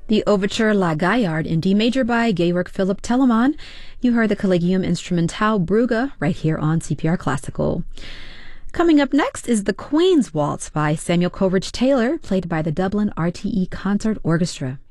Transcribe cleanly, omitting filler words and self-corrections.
The Overture La Gaillarde in D major by Georg Philipp Telemann. You heard the Collegium Instrumentale Brugge right here on CPR Classical. Coming up next is the Queen's Waltz by Samuel Coleridge Taylor, played by the Dublin RTE Concert Orchestra.